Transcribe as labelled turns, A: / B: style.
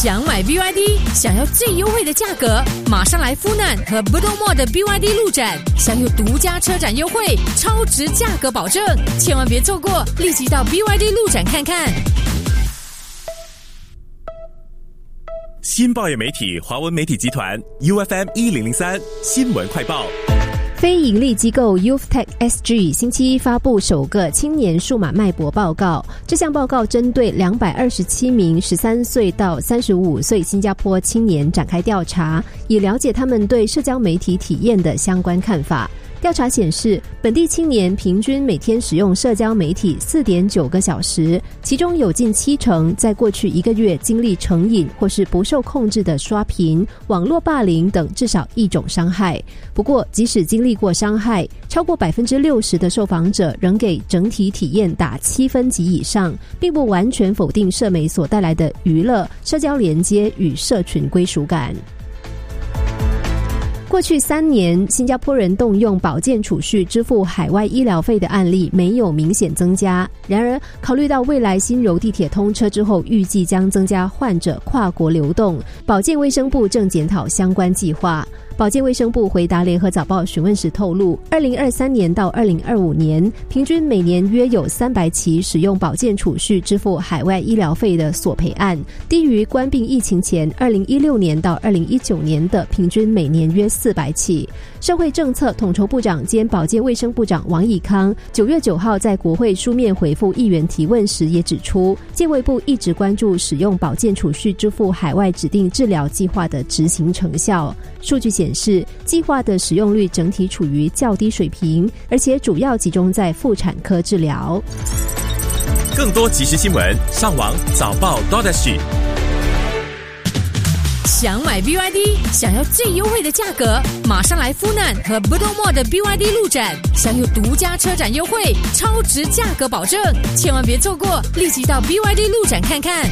A: 想买 BYD， 想要最优惠的价格，马上来富难和 Bedok的 BYD 路展，享有独家车展优惠，超值价格保证，千万别错过，立即到 BYD 路展看看。
B: 新报业媒体华文媒体集团 UFM 1003新闻快报。
C: 非营利机构 YouthTech SG 星期一发布首个青年数码脉搏报告。这项报告针对227名13岁到35岁新加坡青年展开调查，以了解他们对社交媒体体验的相关看法。调查显示，本地青年平均每天使用社交媒体 4.9 个小时，其中有近70%在过去1个月经历成瘾或是不受控制的刷屏、网络霸凌等至少一种伤害。不过，即使经历过伤害，超过 60% 的受访者仍给整体体验打7分及以上，并不完全否定社媒所带来的娱乐、社交连接与社群归属感。过去3年，新加坡人动用保健储蓄支付海外医疗费的案例没有明显增加。然而，考虑到未来新柔地铁通车之后预计将增加患者跨国流动，保健卫生部正检讨相关计划。保健卫生部回答联合早报询问时透露，2023年到2025年，平均每年约有300起使用保健储蓄支付海外医疗费的索赔案，低于冠病疫情前2016年到2019年的平均每年约400起。社会政策统筹部长兼保健卫生部长王以康9月9号在国会书面回复议员提问时也指出，健卫部一直关注使用保健储蓄支付海外指定治疗计划的执行成效。数据显示，计划的使用率整体处于较低水平，而且主要集中在妇产科治疗。
B: 更多即时新闻，上网早报 .SG。
A: 想买 BYD， 想要最优惠的价格，马上来富难和 Bedok的 BYD 路展，享有独家车展优惠，超值价格保证，千万别错过，立即到 BYD 路展看看。